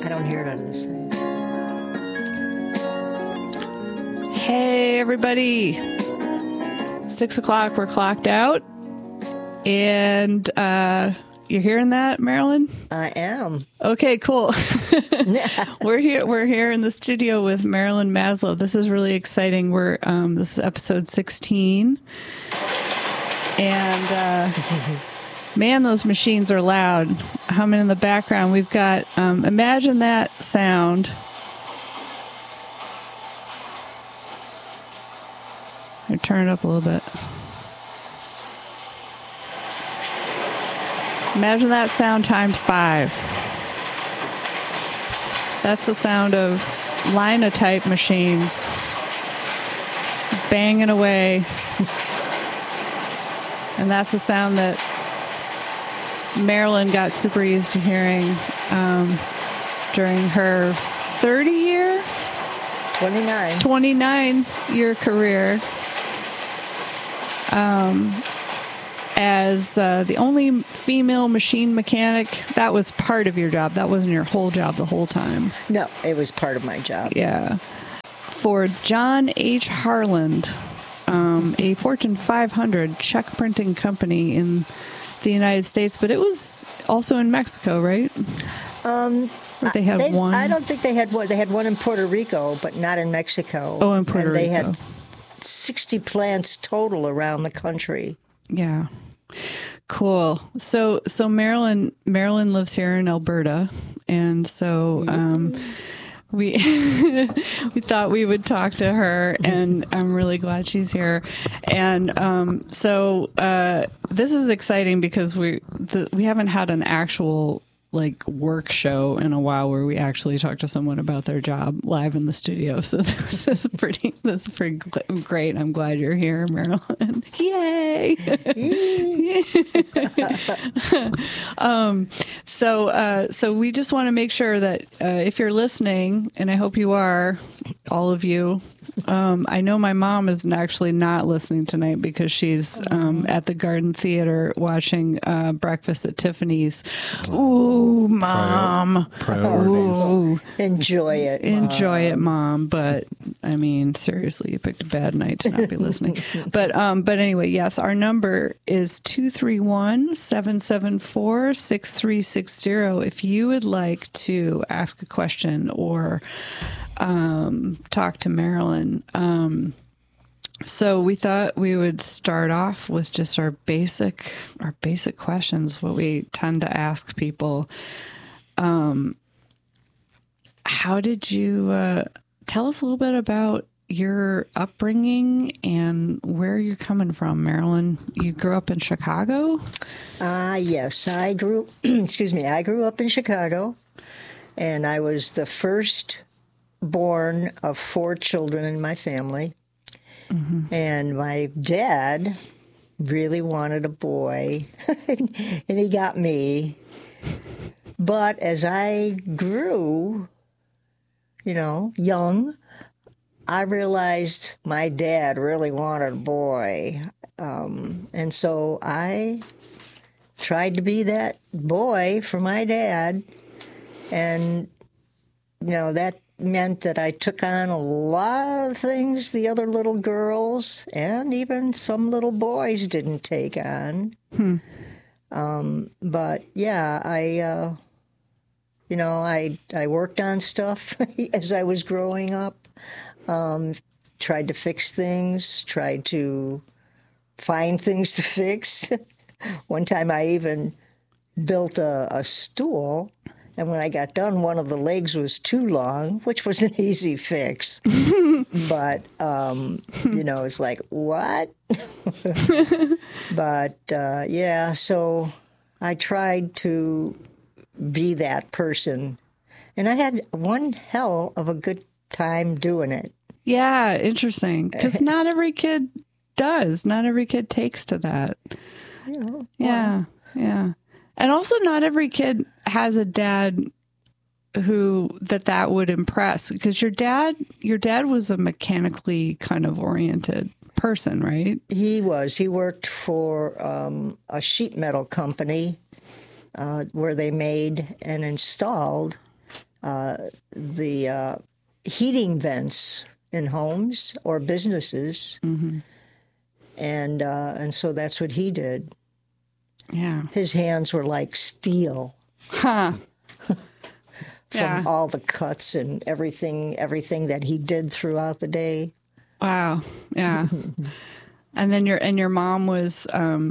I don't hear it on this side. Hey, everybody. 6 o'clock, we're clocked out. And you're hearing that, Marilyn? I am. Okay, cool. We're here in the studio with Marilyn Maslow. This is really exciting. This is episode 16. And man, those machines are loud. Humming in the background. We've got imagine that sound. I'll turn it up a little bit. Imagine that sound times 5. That's the sound of linotype machines banging away. And that's the sound that Marilyn got super used to hearing during her 29-year career as the only female machine mechanic. That was part of your job. That wasn't your whole job the whole time. No, it was part of my job. Yeah. For John H. Harland, a Fortune 500 check printing company in the United States, but it was also in Mexico, right? Or they had one. I don't think they had one. They had one in Puerto Rico, but not in Mexico. Oh, in Puerto Rico. They had 60 plants total around the country. Yeah. Cool. So Marilyn lives here in Alberta, and so we we thought we would talk to her, and I'm really glad she's here. And so this is exciting because we haven't had an actual work show in a while where we actually talk to someone about their job live in the studio. So this is pretty great. I'm glad you're here, Marilyn. Yay! So we just want to make sure that if you're listening, and I hope you are, all of you. I know my mom is actually not listening tonight because she's at the Garden Theater watching Breakfast at Tiffany's. Ooh, Mom. Ooh. Enjoy it, Mom. Enjoy it, Mom. But, I mean, seriously, you picked a bad night to not be listening. But anyway, yes, our number is 231-774-6360. If you would like to ask a question or talk to Marilyn. So we thought we would start off with just our basic questions, what we tend to ask people. How did you tell us a little bit about your upbringing and where you're coming from, Marilyn? You grew up in Chicago? Yes, I grew up in Chicago, and I was the first born of 4 children in my family. Mm-hmm. And my dad really wanted a boy, and he got me. But as I grew, young, I realized my dad really wanted a boy. And so I tried to be that boy for my dad. And, that meant that I took on a lot of things the other little girls and even some little boys didn't take on. But yeah, I worked on stuff as I was growing up. Tried to fix things, tried to find things to fix. One time I even built a stool. And when I got done, one of the legs was too long, which was an easy fix. But, it's like, what? But, yeah, so I tried to be that person. And I had one hell of a good time doing it. Yeah, interesting. Because not every kid does. Not every kid takes to that. Yeah. And also not every kid has a dad who that would impress, because your dad was a mechanically kind of oriented person, right? He was. He worked for a sheet metal company where they made and installed the heating vents in homes or businesses, and so that's what he did. Yeah. His hands were like steel Huh. from all the cuts and everything that he did throughout the day. Wow. Yeah. And then your mom was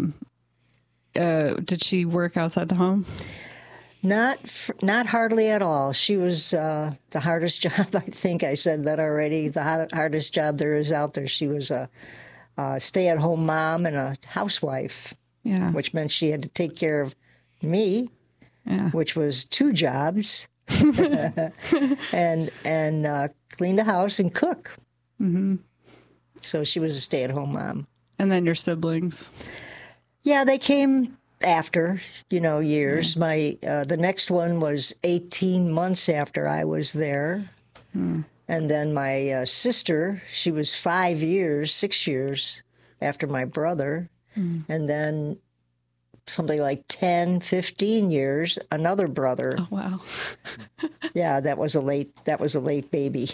did she work outside the home? Not hardly at all. She was the hardest job. I think I said that already. The hardest job there is out there. She was a stay-at-home mom and a housewife. Yeah. Which meant she had to take care of me, which was 2 jobs, and clean the house and cook. Mm-hmm. So she was a stay-at-home mom. And then your siblings. Yeah, they came after, years. The next one was 18 months after I was there. And then my sister, she was 6 years after my brother. And then something like 10, 15 years, another brother. Oh, wow. Yeah, that was a late baby.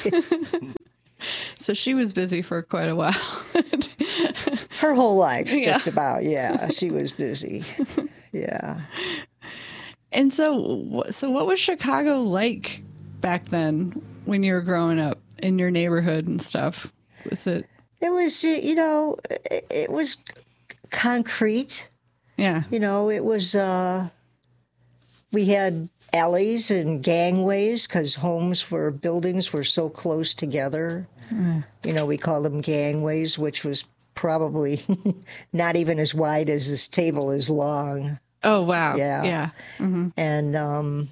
So she was busy for quite a while. Her whole life, just about. Yeah, she was busy. Yeah. And so what was Chicago like back then when you were growing up in your neighborhood and stuff? Was it? It was, it was concrete. Yeah. It was, we had alleys and gangways because buildings were so close together. We called them gangways, which was probably not even as wide as this table is long. Oh, wow. Yeah. Yeah. Mm-hmm. And,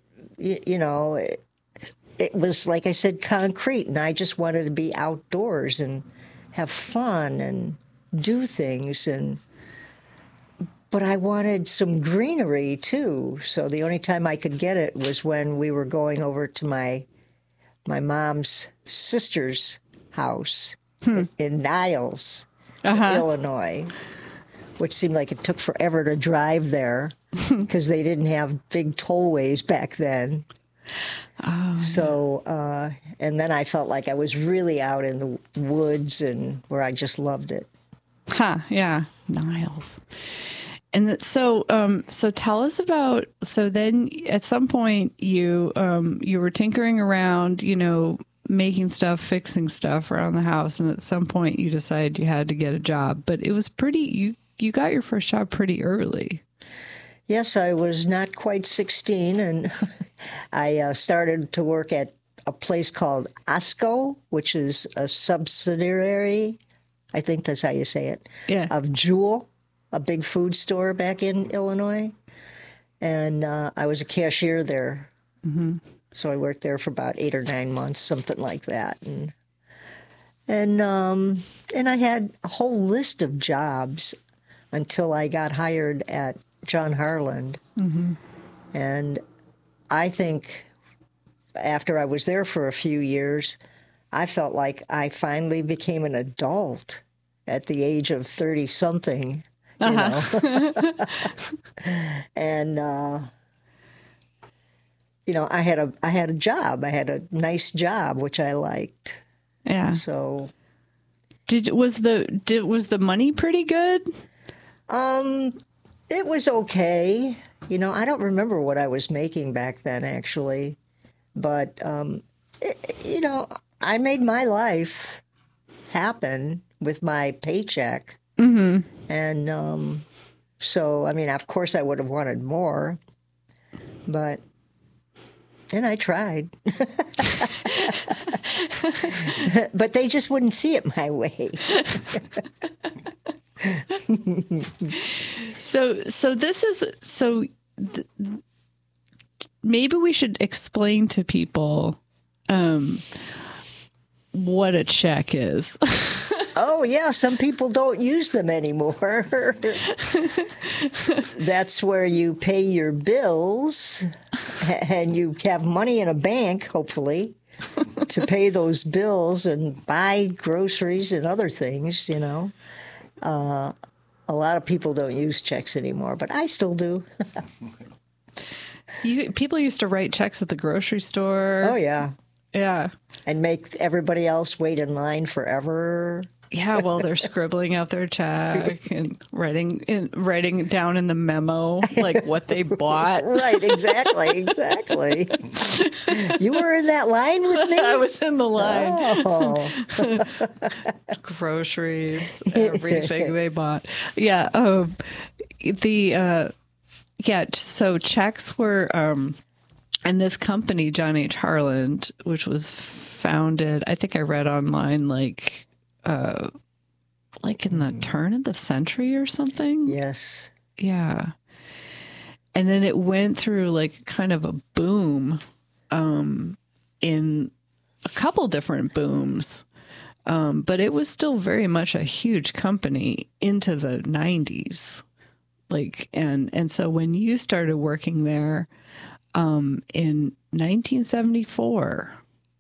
it was, like I said, concrete. And I just wanted to be outdoors and have fun and do things. But I wanted some greenery, too. So the only time I could get it was when we were going over to my mom's sister's house in Niles, Illinois, which seemed like it took forever to drive there because they didn't have big tollways back then. Oh, so, and then I felt like I was really out in the woods and where I just loved it. Yeah. Niles. And so tell us about, so then at some point you were tinkering around, making stuff, fixing stuff around the house. And at some point you decided you had to get a job, but it was you got your first job pretty early. Yes, I was not quite 16, and I started to work at a place called Osco, which is a subsidiary, I think that's how you say it, of Jewel, a big food store back in Illinois. And I was a cashier there. Mm-hmm. So I worked there for about 8 or 9 months, something like that. And I had a whole list of jobs until I got hired at John Harland. Mm-hmm. And I think after I was there for a few years, I felt like I finally became an adult at the age of 30-something, you know. And, I had a job. I had a nice job, which I liked. Yeah. So, was the money pretty good? It was okay. I don't remember what I was making back then, actually. But, I made my life happen with my paycheck. Mm-hmm. And so, of course I would have wanted more. And I tried. But they just wouldn't see it my way. Maybe we should explain to people what a check is. Oh, yeah. Some people don't use them anymore. That's where you pay your bills and you have money in a bank, hopefully, to pay those bills and buy groceries and other things, A lot of people don't use checks anymore, but I still do. People used to write checks at the grocery store. Oh, yeah. Yeah. And make everybody else wait in line forever. Yeah, well, they're scribbling out their check and writing down in the memo like what they bought. Right, exactly. You were in that line with me? I was in the line. Oh. Groceries, everything they bought. Yeah. So checks were, and this company, John H. Harland, which was founded, I think I read online, like in the turn of the century or something. Yes. Yeah. And then it went through like kind of a boom, in a couple different booms. But it was still very much a huge company into the 90s. Like, and so when you started working there, in 1974,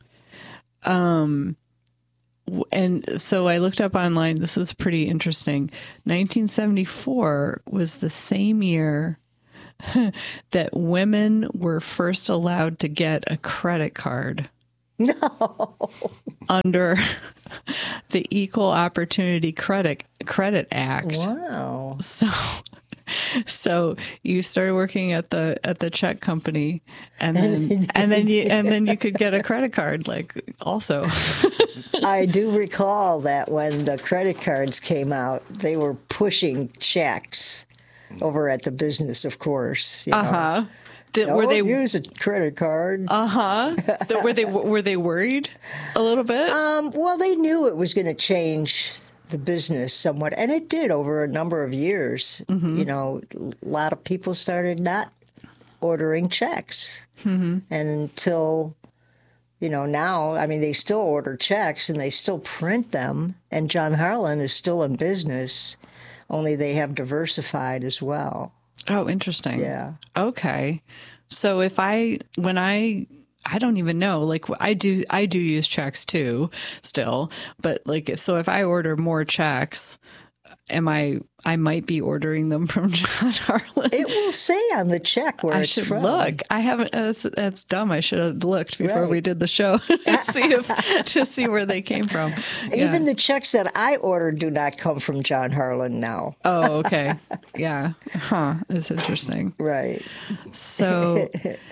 and so I looked up online, this is pretty interesting. 1974 was the same year that women were first allowed to get a credit card. No. Under the Equal Opportunity Credit Act. Wow. So you started working at the check company, and then you could get a credit card, like, also. I do recall that when the credit cards came out, they were pushing checks over at the business, of course. Were they use a credit card? Were they worried a little bit? Well, they knew it was going to change the business somewhat, and it did over a number of years. Mm-hmm. You know, a lot of people started not ordering checks, and until, you know, now, I mean, they still order checks and they still print them, and John Harlan is still in business, only they have diversified as well. Oh, interesting. Yeah. Okay. So when I don't even know, like, I do use checks too still, but like, so if I order more checks, I might be ordering them from John Harlan. It will say on the check where it's from. Look. I haven't. That's dumb. I should have looked before we did the show to see where they came from. Even the checks that I ordered do not come from John Harlan now. Oh, okay. Yeah. Huh. It's interesting. Right. So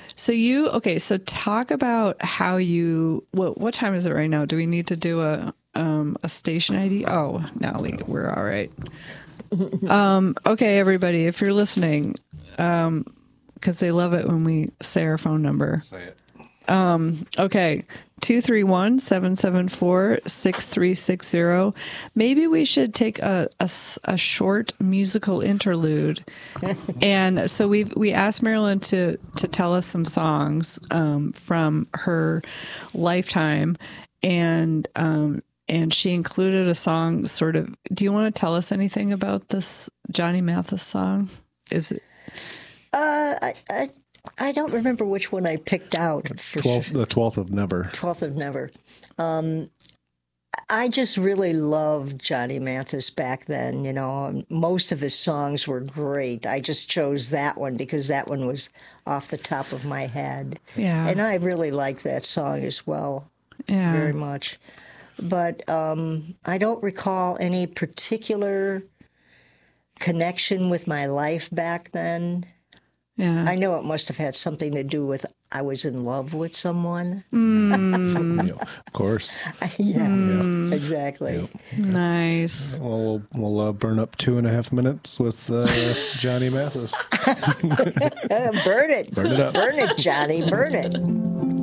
talk about how you. What time is it right now? Do we need to do a station ID? Oh, no, we're all right. Okay, everybody, if you're listening, because they love it when we say our phone number. Say it. Okay, 231-774-6360. Maybe we should take a short musical interlude. And so we asked Marilyn to tell us some songs from her lifetime, and she included a song sort of. Do you want to tell us anything about this Johnny Mathis song? Is it? I don't remember which one I picked out. The 12th of Never. 12th of Never. I just really loved Johnny Mathis back then. You know, most of his songs were great. I just chose that one because that one was off the top of my head. Yeah. And I really like that song as well. Yeah. Very much. But I don't recall any particular connection with my life back then. Yeah. I know it must have had something to do with I was in love with someone. Yeah, of course. Yeah, exactly. Yep. Nice. Well, we'll burn up 2.5 minutes with Johnny Mathis. Burn it. Burn it up. Burn it, Johnny. Burn it.